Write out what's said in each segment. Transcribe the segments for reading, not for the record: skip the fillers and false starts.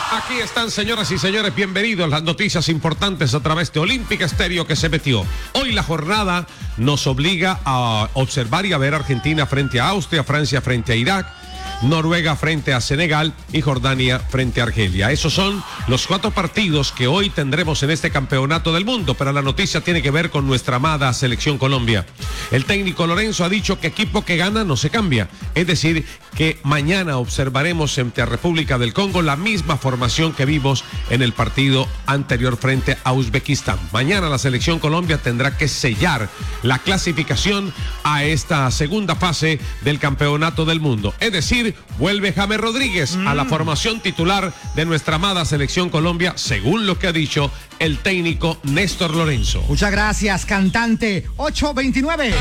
Aquí están, señoras y señores, bienvenidos. Las noticias importantes a través de Olímpica Estéreo que se metió. Hoy la jornada nos obliga a observar y a ver Argentina frente a Austria, Francia frente a Irak, Noruega frente a Senegal y Jordania frente a Argelia. Esos son los 4 partidos que hoy tendremos en este campeonato del mundo, pero la noticia tiene que ver con nuestra amada Selección Colombia. El técnico Lorenzo ha dicho que equipo que gana no se cambia, es decir, que mañana observaremos frente a República del Congo la misma formación que vimos en el partido anterior frente a Uzbekistán. Mañana la Selección Colombia tendrá que sellar la clasificación a esta segunda fase del campeonato del mundo, es decir, vuelve James Rodríguez a la formación titular de nuestra amada Selección Colombia, según lo que ha dicho el técnico Néstor Lorenzo. Muchas gracias, cantante. 8:29.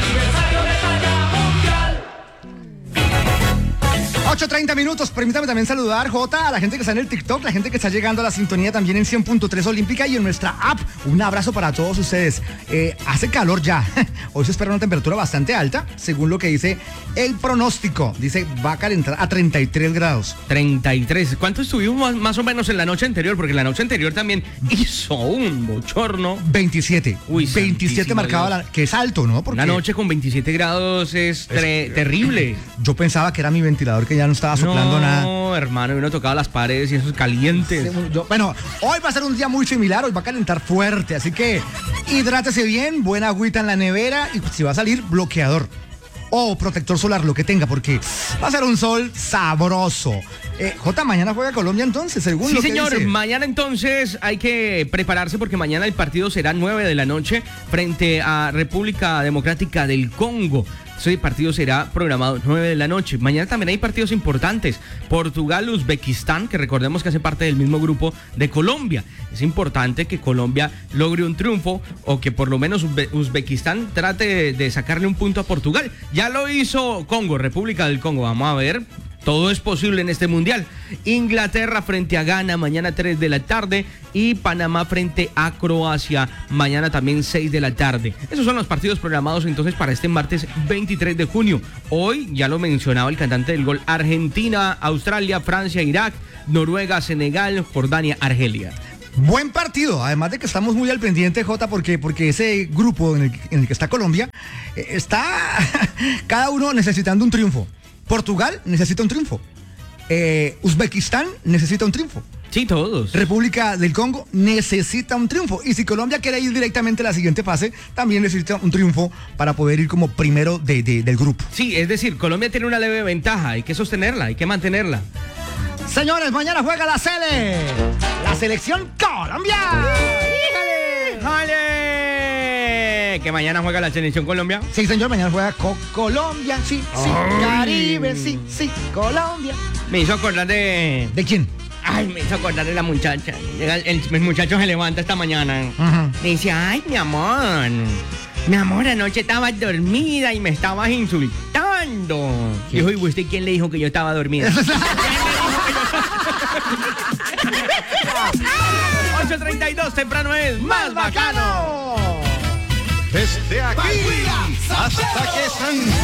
8:30 minutos. Permítame también saludar, Jota, a la gente que está en el TikTok, la gente que está llegando a la sintonía también en 100.3 Olímpica y en nuestra app. Un abrazo para todos ustedes. Hace calor ya. Hoy se espera una temperatura bastante alta, según lo que dice el pronóstico. Dice, va a calentar a 33 grados. 33. ¿Cuánto estuvimos más o menos en la noche anterior? Porque la noche anterior también hizo un bochorno. 27. Uy, 27 marcaba, que es alto, ¿no? Porque una noche con 27 grados es terrible. Yo pensaba que era mi ventilador que ya no estaba soplando nada. No, hermano, uno tocaba las paredes y esos calientes. Bueno, hoy va a ser un día muy similar, hoy va a calentar fuerte, así que hidrátese bien, buena agüita en la nevera y si va a salir, bloqueador o protector solar, lo que tenga, porque va a ser un sol sabroso. Jota, mañana juega Colombia entonces, según lo que señor, dice. Mañana entonces hay que prepararse porque mañana el partido será 9 de la noche frente a República Democrática del Congo. Ese partido será programado 9 de la noche. Mañana también hay partidos importantes. Portugal, Uzbekistán, que recordemos que hace parte del mismo grupo de Colombia. Es importante que Colombia logre un triunfo o que por lo menos Uzbekistán trate de sacarle un punto a Portugal. Ya lo hizo Congo, República del Congo. Vamos a ver. Todo es posible en este mundial. Inglaterra frente a Ghana, mañana 3 de la tarde. Y Panamá frente a Croacia, mañana también 6 de la tarde. Esos son los partidos programados entonces para este martes 23 de junio. Hoy, ya lo mencionaba el cantante del gol, Argentina, Australia, Francia, Irak, Noruega, Senegal, Jordania, Argelia. Buen partido, además de que estamos muy al pendiente, Jota, porque ese grupo en el que está Colombia, está cada uno necesitando un triunfo. Portugal necesita un triunfo. Uzbekistán necesita un triunfo. Sí, todos. República del Congo necesita un triunfo. Y si Colombia quiere ir directamente a la siguiente fase, también necesita un triunfo para poder ir como primero del grupo. Sí, es decir, Colombia tiene una leve ventaja. Hay que sostenerla, hay que mantenerla. Señores, mañana juega la selección Colombia. ¡Híjale! ¡Jale! Que mañana juega la selección Colombia. Sí, señor, mañana juega Colombia, sí, Caribe, sí, Colombia. Me hizo acordar de... ¿De quién? Ay, me hizo acordar de la muchacha. El muchacho se levanta esta mañana. Me dice, ay, mi amor, anoche estabas dormida y me estabas insultando. Dijo, ¿y usted quién le dijo que yo estaba dormida? 8:32, temprano es más bacano. Desde aquí hasta que San